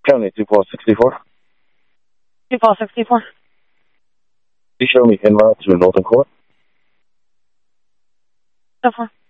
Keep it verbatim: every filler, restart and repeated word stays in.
County two four sixty-four. two four sixty-four. Please show me en route to Norton Court. So far.